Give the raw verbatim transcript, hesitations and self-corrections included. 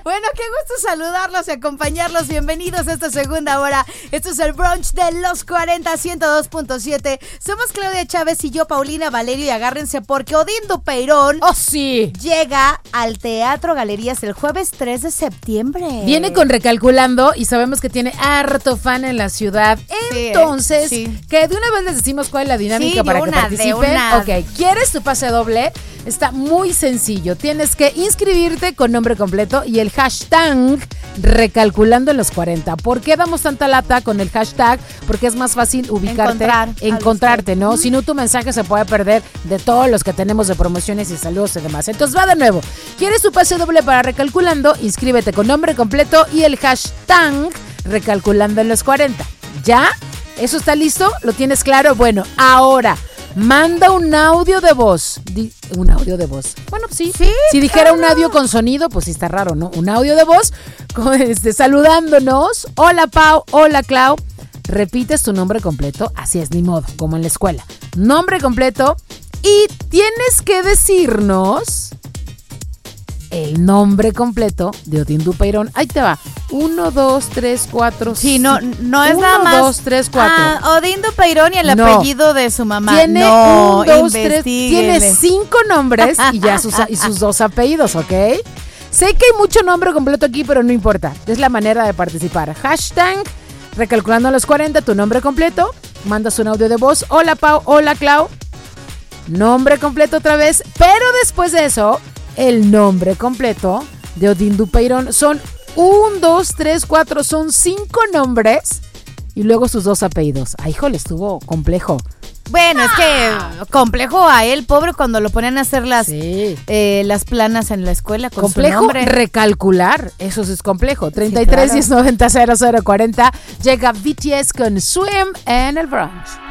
Bueno, qué gusto saludarlos y acompañarlos. Bienvenidos a esta segunda hora. Esto es el brunch de los cuarenta, ciento dos punto siete. Somos Claudia Chávez y yo, Paulina Valerio, y agárrense porque Odín Dupeirón ¡Oh, sí! llega al Teatro Galerías el jueves tres de septiembre. Viene con Recalculando y sabemos que tiene harto fan en la ciudad. Sí, Entonces, eh, sí. que de una vez les decimos cuál es la dinámica Sí, para de que una, participen. de una. Ok, ¿quieres tu pase doble? Está muy sencillo. Tienes que inscribirte con nombre completo y el hashtag Recalculando en los cuarenta. ¿Por qué damos tanta lata con el hashtag? Porque es más fácil ubicarte, Encontrar encontrarte, ¿no? Uh-huh. Si no, tu mensaje se puede perder de todos los que tenemos de promociones y saludos y demás. Entonces va de nuevo. ¿Quieres tu pase doble para Recalculando? Inscríbete con nombre completo y el hashtag Recalculando en los cuarenta. ¿Ya? ¿Eso está listo? ¿Lo tienes claro? Bueno, ahora manda un audio de voz. Di- un audio de voz. Bueno, sí. Sí, si dijera claro. un audio con sonido, pues sí está raro, ¿no? Un audio de voz con, este, saludándonos. Hola, Pau. Hola, Clau. Repites tu nombre completo. Así es, ni modo, como en la escuela. Nombre completo. Y tienes que decirnos el nombre completo de Odín Dupeirón. Ahí te va. Uno, dos, tres, cuatro. Sí, no, no es Uno, nada más. dos, tres, cuatro. Ah, Odín Dupeirón y el No. apellido de su mamá. Tiene no, un, dos, tres, investíguele. tiene cinco nombres y ya sus, y sus dos apellidos, ¿ok? Sé que hay mucho nombre completo aquí, pero no importa. Es la manera de participar. Hashtag Recalculando a los cuarenta, tu nombre completo. Mandas un audio de voz. Hola, Pau. Hola, Clau. Nombre completo otra vez. Pero después de eso, el nombre completo de Odín Dupeirón. Son un, dos, tres, cuatro. Son cinco nombres. Y luego sus dos apellidos. Ay, híjole, estuvo complejo. Bueno, es que complejo a él, pobre, cuando lo ponían a hacer las, Sí. eh, las planas en la escuela con Complejo su nombre. recalcular, eso sí es complejo. treinta y tres, claro. diez, noventa, cero cero cuarenta. Llega B T S con Swim en el brunch.